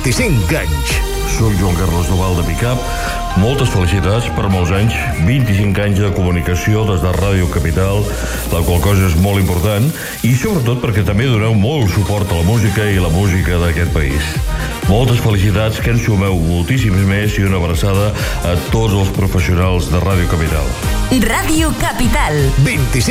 25 anys. Soc Joan Carles Duval de Picap. Moltes felicitats per molts anys, 25 anys de comunicació des de Ràdio Capital, la qual cosa és molt important, i sobretot perquè també doneu molt suport a la música i la música d'aquest país. Moltes felicitats, que en sumeu moltíssims més, i una abraçada a tots els professionals de Ràdio Capital. Ràdio Capital. 25